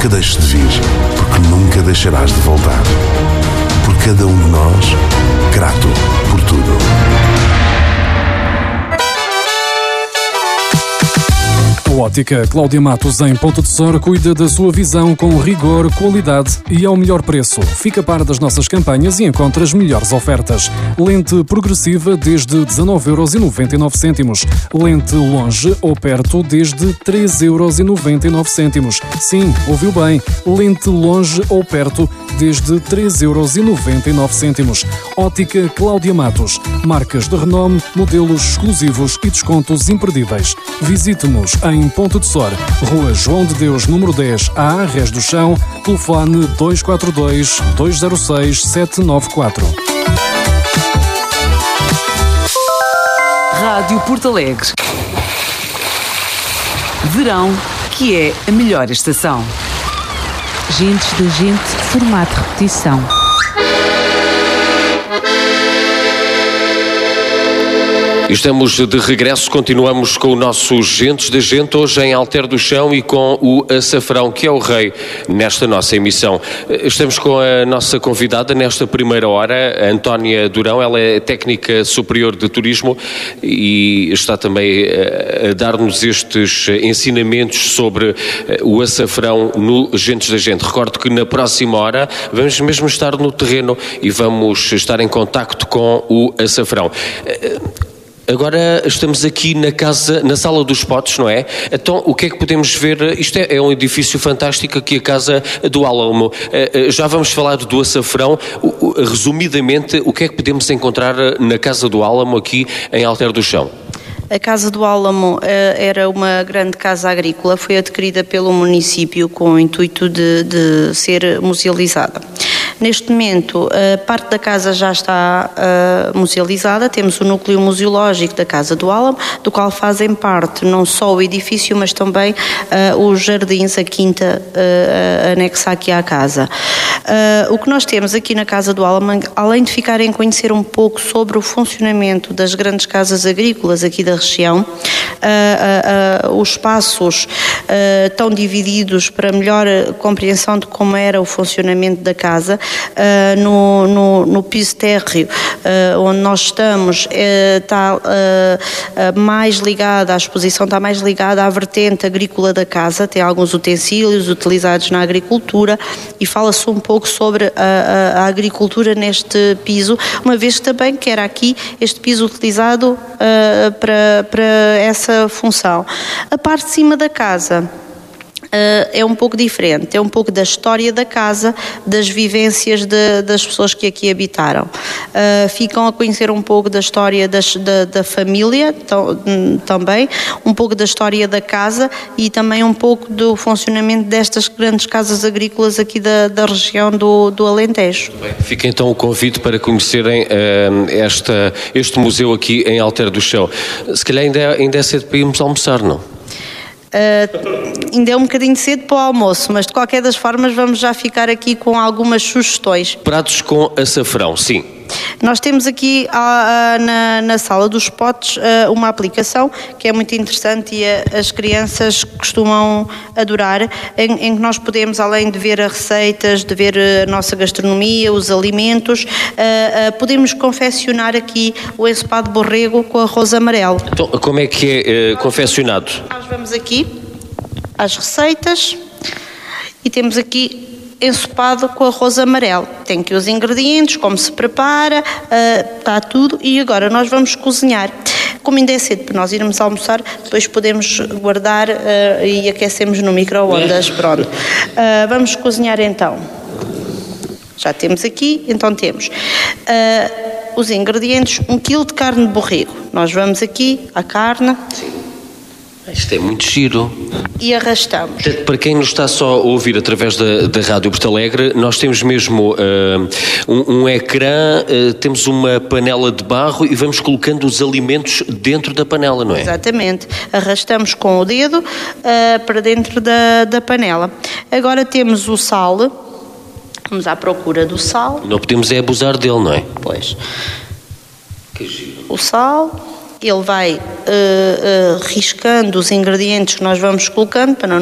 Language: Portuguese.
deixes de vir, porque nunca deixarás de voltar. Por cada um de nós, grato por tudo. A Ótica Cláudia Matos, em Ponta de Sor, cuida da sua visão com rigor, qualidade e ao melhor preço. Fica a par das nossas campanhas e encontra as melhores ofertas. Lente progressiva desde 19,99€. Lente longe ou perto desde 3,99€. Sim, ouviu bem. Lente longe ou perto desde 3,99€. Ótica Cláudia Matos. Marcas de renome, modelos exclusivos e descontos imperdíveis. Visite-nos em Ponta de Sor, Rua João de Deus, número 10A, Rés do Chão, telefone 242-206-794. Rádio Porto Alegre. Verão, que é a melhor estação. Gentes da gente, formato repetição. Estamos de regresso, continuamos com o nosso Gentes da Gente, hoje em Alter do Chão e com o açafrão, que é o rei nesta nossa emissão. Estamos com a nossa convidada nesta primeira hora, a Antónia Durão. Ela é técnica superior de turismo e está também a dar-nos estes ensinamentos sobre o açafrão no Gentes da Gente. Recordo que na próxima hora vamos mesmo estar no terreno e vamos estar em contacto com o açafrão. Agora estamos aqui na Sala dos Potes, não é? Então, o que é que podemos ver? Isto é um edifício fantástico aqui, a Casa do Álamo. Já vamos falar do açafrão. Resumidamente, o que é que podemos encontrar na Casa do Álamo aqui em Alter do Chão? A Casa do Álamo era uma grande casa agrícola, foi adquirida pelo município com o intuito de ser musealizada. Neste momento, parte da casa já está musealizada, temos o núcleo museológico da Casa do Álamo, do qual fazem parte não só o edifício, mas também os jardins, a quinta anexa aqui à casa. O que nós temos aqui na Casa do Álamo, além de ficarem a conhecer um pouco sobre o funcionamento das grandes casas agrícolas aqui da região, os espaços estão divididos para melhor compreensão de como era o funcionamento da casa. No piso térreo onde nós estamos está mais ligada, a exposição está mais ligada à vertente agrícola da casa, tem alguns utensílios utilizados na agricultura e fala-se um pouco sobre a agricultura neste piso, uma vez que também que era aqui este piso utilizado para essa função. A parte de cima da casa é um pouco diferente, é um pouco da história da casa, das vivências das pessoas que aqui habitaram. Ficam a conhecer um pouco da história da família, também, um pouco da história da casa e também um pouco do funcionamento destas grandes casas agrícolas aqui da região do Alentejo. Bem, fica então o convite para conhecerem este museu aqui em Alter do Chão. Se calhar ainda é cedo para irmos almoçar, não? Ainda é um bocadinho cedo para o almoço, mas de qualquer das formas vamos já ficar aqui com algumas sugestões. Pratos com açafrão, sim. Nós temos aqui na Sala dos Potes uma aplicação que é muito interessante e as crianças costumam adorar, em que nós podemos, além de ver as receitas, de ver a nossa gastronomia, os alimentos, podemos confeccionar aqui o ensopado de borrego com arroz amarelo. Então, como é que é confeccionado? Nós vamos aqui às receitas e temos aqui ensopado com arroz amarelo. Tem aqui os ingredientes, como se prepara, está tudo e agora nós vamos cozinhar. Como ainda é cedo para nós irmos almoçar, depois podemos guardar e aquecemos no micro-ondas. Pronto. Vamos cozinhar então. Já temos aqui, então temos os ingredientes, 1 kg de carne de borrego. Nós vamos aqui à carne. Sim. Isto é muito giro. E arrastamos. Para quem nos está só a ouvir através da Rádio Porto Alegre, nós temos mesmo um ecrã, temos uma panela de barro e vamos colocando os alimentos dentro da panela, não é? Exatamente. Arrastamos com o dedo para dentro da panela. Agora temos o sal. Vamos à procura do sal. Não podemos abusar dele, não é? Pois. Que giro. O sal. Ele vai riscando os ingredientes que nós vamos colocando para não